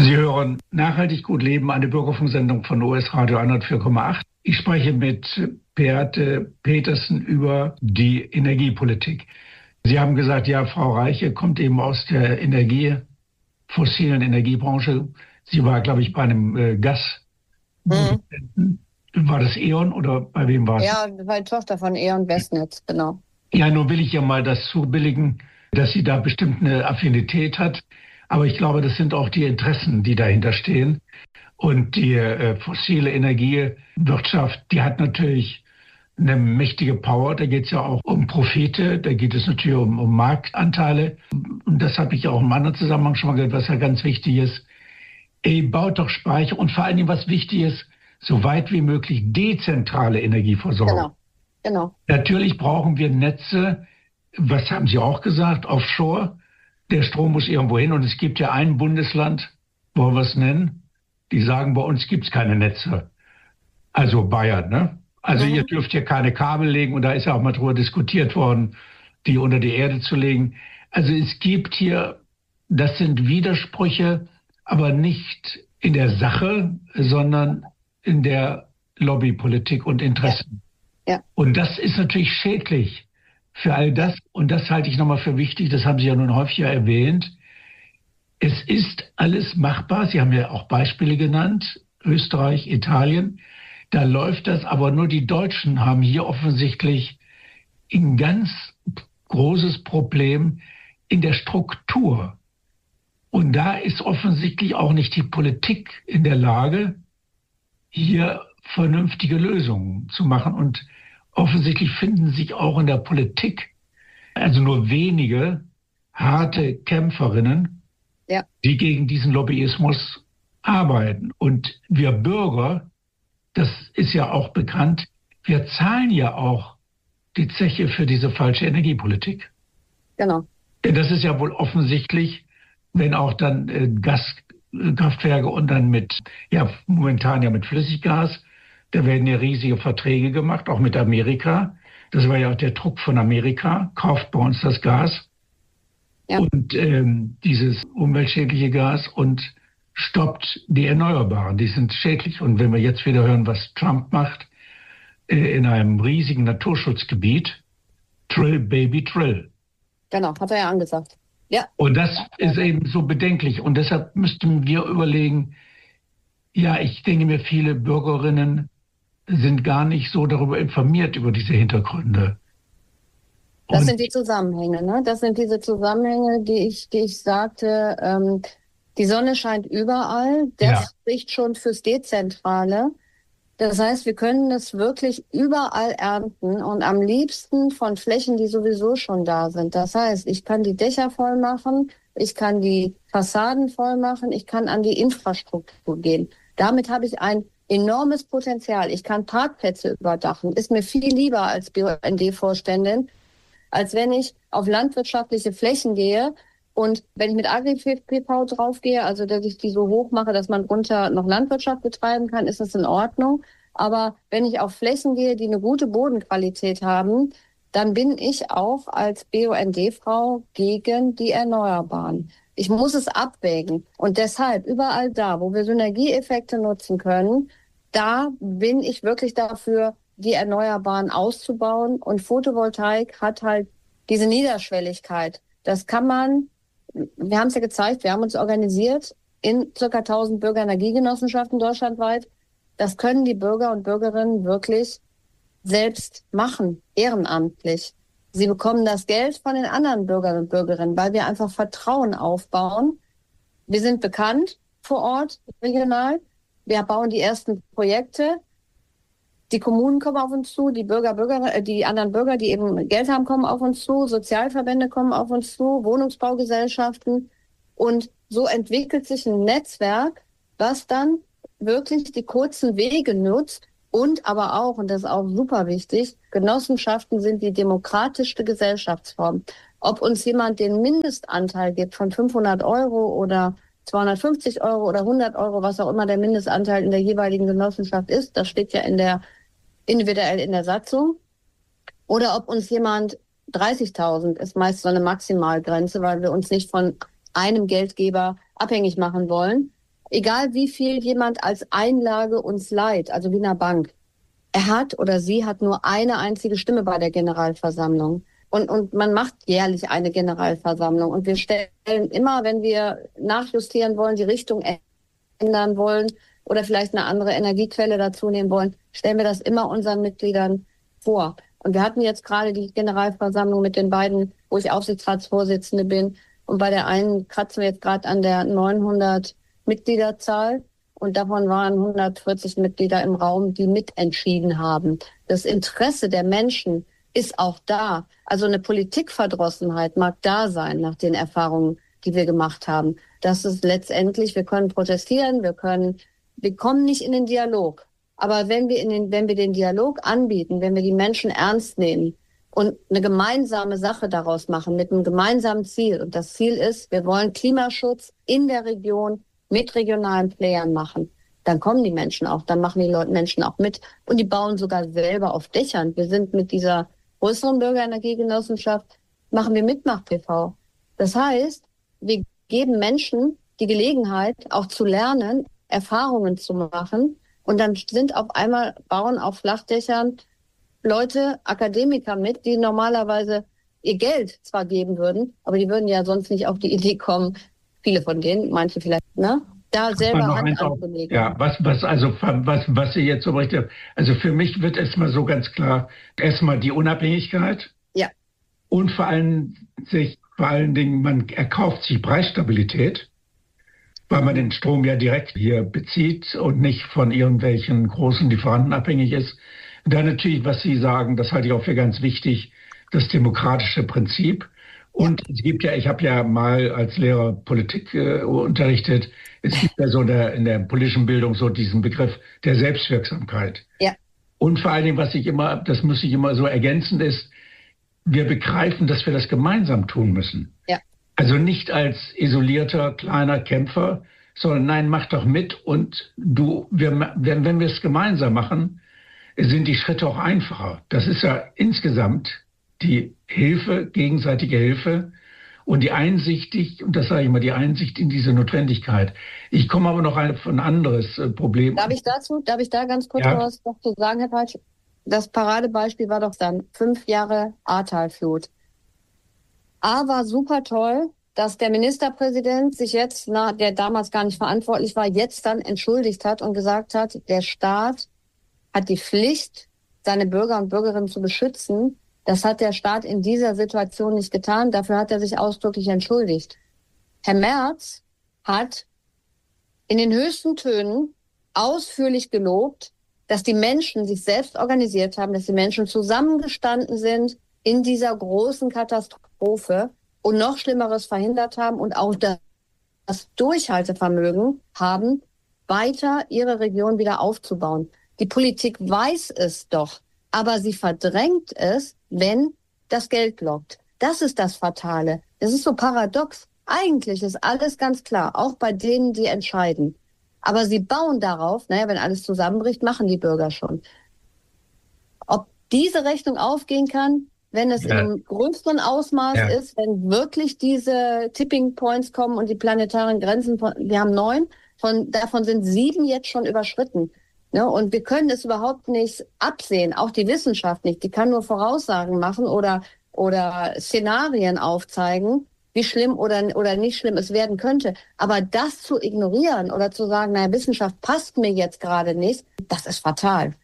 Sie hören Nachhaltig gut leben, eine Bürgerfunksendung von US Radio 104,8. Ich spreche mit Beate Petersen über die Energiepolitik. Sie haben gesagt, ja, Frau Reiche kommt eben aus der fossilen Energiebranche. Sie war, glaube ich, bei einem Gasproduzenten. War das E.ON oder bei wem war es? Ja, das war die Tochter von E.ON Westnetz, genau. Ja, nur will ich ja mal das zubilligen, dass sie da bestimmt eine Affinität hat. Aber ich glaube, das sind auch die Interessen, die dahinter stehen. Und die fossile Energiewirtschaft, die hat natürlich eine mächtige Power. Da geht es ja auch um Profite, da geht es natürlich um Marktanteile. Und das habe ich auch im anderen Zusammenhang schon mal gehört, was ja ganz wichtig ist. Baut doch Speicher und vor allen Dingen, was wichtig ist, so weit wie möglich dezentrale Energieversorgung. Genau. Natürlich brauchen wir Netze, was haben Sie auch gesagt, offshore. Der Strom muss irgendwo hin und es gibt ja ein Bundesland, wollen wir es nennen, die sagen, bei uns gibt es keine Netze. Also Bayern, ne? Also ihr dürft hier keine Kabel legen und da ist ja auch mal drüber diskutiert worden, die unter die Erde zu legen. Also es gibt hier, das sind Widersprüche, aber nicht in der Sache, sondern in der Lobbypolitik und Interessen. Ja. Und das ist natürlich schädlich für all das. Und das halte ich nochmal für wichtig, das haben Sie ja nun häufiger erwähnt. Es ist alles machbar. Sie haben ja auch Beispiele genannt, Österreich, Italien. Da läuft das, aber nur die Deutschen haben hier offensichtlich ein ganz großes Problem in der Struktur. Und da ist offensichtlich auch nicht die Politik in der Lage, hier vernünftige Lösungen zu machen. Und offensichtlich finden sich auch in der Politik also nur wenige harte Kämpferinnen, die gegen diesen Lobbyismus arbeiten. Und wir Bürger, das ist ja auch bekannt, wir zahlen ja auch die Zeche für diese falsche Energiepolitik. Genau. Denn das ist ja wohl offensichtlich, wenn auch dann Gaskraftwerke und dann momentan ja mit Flüssiggas, da werden ja riesige Verträge gemacht, auch mit Amerika. Das war ja auch der Druck von Amerika, kauft bei uns das Gas und dieses umweltschädliche Gas und stoppt die Erneuerbaren, die sind schädlich. Und wenn wir jetzt wieder hören, was Trump macht, in einem riesigen Naturschutzgebiet, Trill, Baby, Trill. Genau, hat er ja angesagt. Ja. Und das ist eben so bedenklich. Und deshalb müssten wir überlegen, ja, ich denke mir, viele Bürgerinnen sind gar nicht so darüber informiert, über diese Hintergründe. Das sind die Zusammenhänge, ne? Das sind diese Zusammenhänge, die ich sagte, die Sonne scheint überall. Das spricht schon fürs Dezentrale. Das heißt, wir können das wirklich überall ernten und am liebsten von Flächen, die sowieso schon da sind. Das heißt, ich kann die Dächer voll machen, ich kann die Fassaden voll machen, ich kann an die Infrastruktur gehen. Damit habe ich ein enormes Potenzial. Ich kann Parkplätze überdachen. Ist mir viel lieber als BUND-Vorständin, als wenn ich auf landwirtschaftliche Flächen gehe und wenn ich mit Agri-PV draufgehe, also dass ich die so hoch mache, dass man drunter noch Landwirtschaft betreiben kann, ist das in Ordnung. Aber wenn ich auf Flächen gehe, die eine gute Bodenqualität haben, dann bin ich auch als BUND-Frau gegen die Erneuerbaren. Ich muss es abwägen. Und deshalb überall da, wo wir Synergieeffekte nutzen können, da bin ich wirklich dafür, die Erneuerbaren auszubauen. Und Photovoltaik hat halt diese Niederschwelligkeit. Das kann man, wir haben es ja gezeigt, wir haben uns organisiert in ca. 1000 Bürgerenergiegenossenschaften deutschlandweit. Das können die Bürger und Bürgerinnen wirklich selbst machen, ehrenamtlich. Sie bekommen das Geld von den anderen Bürgern und Bürgerinnen, weil wir einfach Vertrauen aufbauen. Wir sind bekannt vor Ort, regional. Wir bauen die ersten Projekte. Die Kommunen kommen auf uns zu, die die anderen Bürger, die eben Geld haben, kommen auf uns zu, Sozialverbände kommen auf uns zu, Wohnungsbaugesellschaften. Und so entwickelt sich ein Netzwerk, was dann wirklich die kurzen Wege nutzt und aber auch, und das ist auch super wichtig, Genossenschaften sind die demokratischste Gesellschaftsform. Ob uns jemand den Mindestanteil gibt von 500 Euro oder 250 Euro oder 100 Euro, was auch immer der Mindestanteil in der jeweiligen Genossenschaft ist, das steht ja individuell in der Satzung. Oder ob uns jemand 30.000 ist meist so eine Maximalgrenze, weil wir uns nicht von einem Geldgeber abhängig machen wollen. Egal wie viel jemand als Einlage uns leiht, also wie in einer Bank. Er hat oder sie hat nur eine einzige Stimme bei der Generalversammlung. Und man macht jährlich eine Generalversammlung. Und wir stellen immer, wenn wir nachjustieren wollen, die Richtung ändern wollen oder vielleicht eine andere Energiequelle dazu nehmen wollen, stellen wir das immer unseren Mitgliedern vor. Und wir hatten jetzt gerade die Generalversammlung mit den beiden, wo ich Aufsichtsratsvorsitzende bin. Und bei der einen kratzen wir jetzt gerade an der 900 Mitgliederzahl. Und davon waren 140 Mitglieder im Raum, die mitentschieden haben. Das Interesse der Menschen ist auch da. Also eine Politikverdrossenheit mag da sein nach den Erfahrungen, die wir gemacht haben. Das ist letztendlich, wir können protestieren, wir kommen nicht in den Dialog. Aber wenn wir den Dialog anbieten, wenn wir die Menschen ernst nehmen und eine gemeinsame Sache daraus machen mit einem gemeinsamen Ziel. Und das Ziel ist, wir wollen Klimaschutz in der Region mit regionalen Playern machen. Dann kommen die Menschen auch, dann machen die Menschen auch mit. Und die bauen sogar selber auf Dächern. Wir sind mit dieser größeren Bürgerenergiegenossenschaft, machen wir Mitmach-PV. Das heißt, wir geben Menschen die Gelegenheit, auch zu lernen, Erfahrungen zu machen. Und dann sind auf einmal, bauen auf Flachdächern Leute, Akademiker mit, die normalerweise ihr Geld zwar geben würden, aber die würden ja sonst nicht auf die Idee kommen, viele von denen, manche vielleicht, ne? Da selber Hand anzulegen. Ja, was Sie jetzt so berichtet, also für mich wird erstmal so ganz klar, erstmal die Unabhängigkeit. Ja. Und vor allen Dingen, man erkauft sich Preisstabilität, weil man den Strom ja direkt hier bezieht und nicht von irgendwelchen großen Lieferanten abhängig ist. Und dann natürlich, was Sie sagen, das halte ich auch für ganz wichtig, das demokratische Prinzip. Und es gibt ja, ich habe ja mal als Lehrer Politik unterrichtet, es gibt ja so in der politischen Bildung so diesen Begriff der Selbstwirksamkeit. Ja. Und vor allen Dingen, das muss ich immer so ergänzen, ist, wir begreifen, dass wir das gemeinsam tun müssen. Ja. Also nicht als isolierter, kleiner Kämpfer, sondern nein, mach doch mit und wenn wir es gemeinsam machen, sind die Schritte auch einfacher. Das ist ja insgesamt die Hilfe, gegenseitige Hilfe und die Einsicht, und das sage ich mal, die Einsicht in diese Notwendigkeit. Ich komme aber noch auf ein anderes Problem. Darf ich da ganz kurz was zu sagen, Herr Peitsch? Das Paradebeispiel war doch dann 5 Jahre Ahrtalflut. War super toll, dass der Ministerpräsident sich jetzt, der damals gar nicht verantwortlich war, jetzt dann entschuldigt hat und gesagt hat, der Staat hat die Pflicht, seine Bürger und Bürgerinnen zu beschützen. Das hat der Staat in dieser Situation nicht getan. Dafür hat er sich ausdrücklich entschuldigt. Herr Merz hat in den höchsten Tönen ausführlich gelobt, dass die Menschen sich selbst organisiert haben, dass die Menschen zusammengestanden sind in dieser großen Katastrophe und noch Schlimmeres verhindert haben und auch das Durchhaltevermögen haben, weiter ihre Region wieder aufzubauen. Die Politik weiß es doch, aber sie verdrängt es, wenn das Geld lockt. Das ist das Fatale. Das ist so paradox. Eigentlich ist alles ganz klar, auch bei denen, die entscheiden. Aber sie bauen darauf, wenn alles zusammenbricht, machen die Bürger schon. Ob diese Rechnung aufgehen kann, wenn es in einem größeren Ausmaß ist, wenn wirklich diese Tipping Points kommen und die planetaren Grenzen, wir haben 9, davon sind 7 jetzt schon überschritten. Ne? Und wir können es überhaupt nicht absehen, auch die Wissenschaft nicht. Die kann nur Voraussagen machen oder Szenarien aufzeigen, wie schlimm oder nicht schlimm es werden könnte. Aber das zu ignorieren oder zu sagen, Wissenschaft passt mir jetzt gerade nicht, das ist fatal.